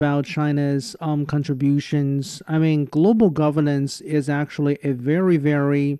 about China's contributions. I mean, global governance is actually a very, very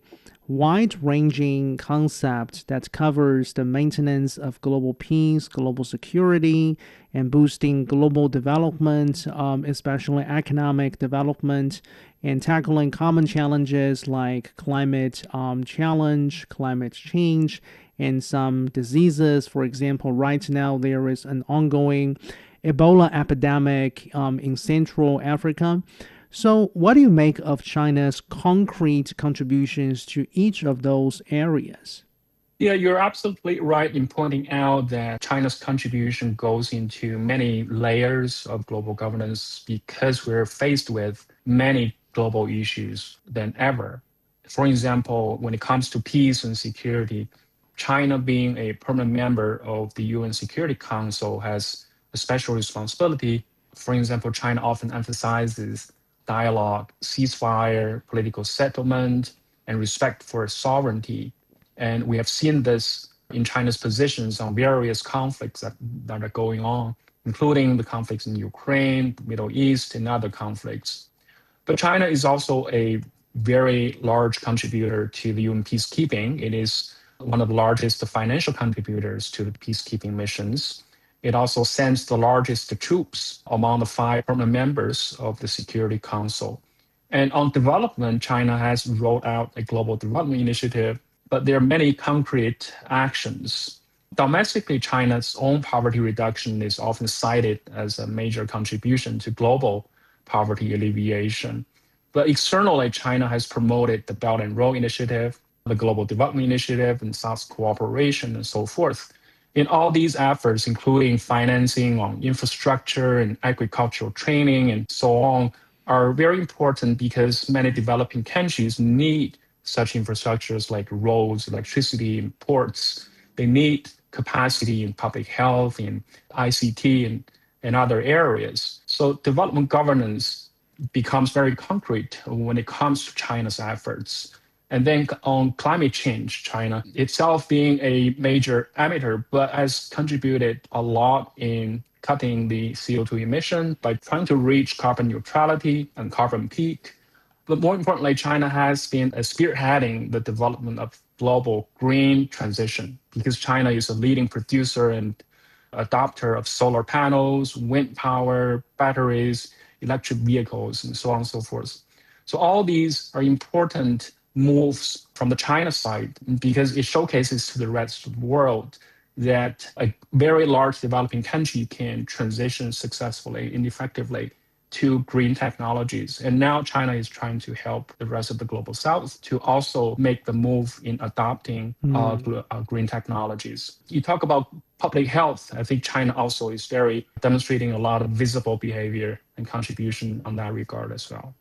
wide-ranging concept that covers the maintenance of global peace, global security, and boosting global development, especially economic development, and tackling common challenges like climate challenge, climate change, and some diseases. For example, right now there is an ongoing Ebola epidemic in Central Africa. So, what do you make of China's concrete contributions to each of those areas? Yeah, you're absolutely right in pointing out that China's contribution goes into many layers of global governance because we're faced with many global issues than ever. For example, when it comes to peace and security, China being a permanent member of the UN Security Council has a special responsibility. For example, China often emphasizes dialogue, ceasefire, political settlement, and respect for sovereignty. And we have seen this in China's positions on various conflicts that are going on, including the conflicts in Ukraine, Middle East, and other conflicts. But China is also a very large contributor to the UN peacekeeping. It is one of the largest financial contributors to the peacekeeping missions. It also sends the largest troops among the five permanent members of the Security Council. And on development, China has rolled out a global development initiative, but there are many concrete actions. Domestically, China's own poverty reduction is often cited as a major contribution to global poverty alleviation. But externally, China has promoted the Belt and Road Initiative, the Global Development Initiative, and South Cooperation, and so forth. In all these efforts, including financing on infrastructure and agricultural training and so on, are very important because many developing countries need such infrastructures like roads, electricity, and ports. They need capacity in public health, in ICT, and other areas. So development governance becomes very concrete when it comes to China's efforts. And then on climate change, China itself being a major emitter, but has contributed a lot in cutting the CO2 emission by trying to reach carbon neutrality and carbon peak. But more importantly, China has been spearheading the development of global green transition because China is a leading producer and adopter of solar panels, wind power, batteries, electric vehicles, and so on and so forth. So all these are important moves from the China side because it showcases to the rest of the world that a very large developing country can transition successfully and effectively to green technologies. And now China is trying to help the rest of the global south to also make the move in adopting green technologies. You talk about public health. I think China also is very demonstrating a lot of visible behavior and contribution on that regard as well.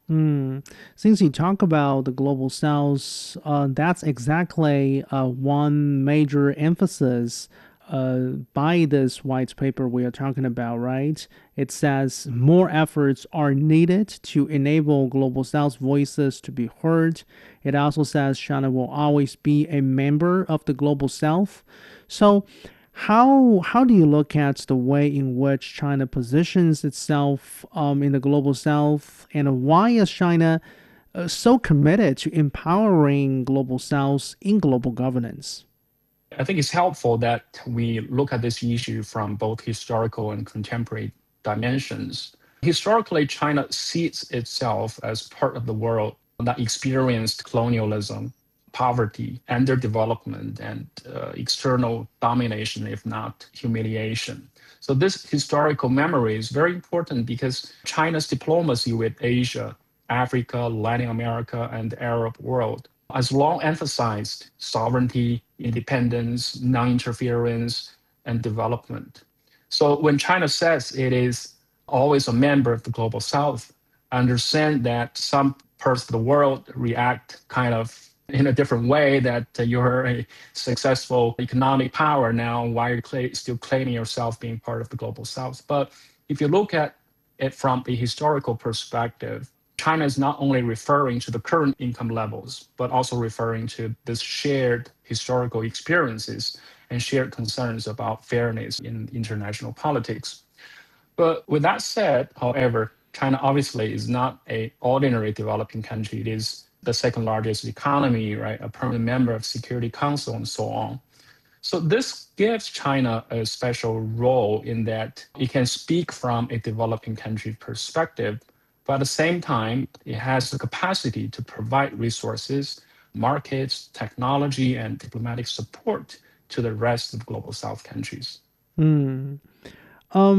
Since you talk about the global south, that's exactly one major emphasis by this white paper we are talking about, right? It says more efforts are needed to enable global south voices to be heard. It also says China will always be a member of the global south. So, how do you look at the way in which China positions itself in the global south, and why is China so committed to empowering global south in global governance? I think it's helpful that we look at this issue from both historical and contemporary dimensions. Historically, China sees itself as part of the world that experienced colonialism, poverty, underdevelopment, and external domination, if not humiliation. So, this historical memory is very important because China's diplomacy with Asia, Africa, Latin America, and the Arab world has long emphasized sovereignty, independence, non interference, and development. So when China says it is always a member of the global south, I understand that some parts of the world react kind of in a different way that you're a successful economic power now, why are you still claiming yourself being part of the global south? But if you look at it from a historical perspective, China is not only referring to the current income levels, but also referring to this shared historical experiences and shared concerns about fairness in international politics. But with that said, however, China obviously is not a ordinary developing country. It is the second largest economy, right? A permanent member of Security Council and so on. So this gives China a special role in that it can speak from a developing country perspective, but at the same time, it has the capacity to provide resources, markets, technology, and diplomatic support to the rest of global South countries. Hmm.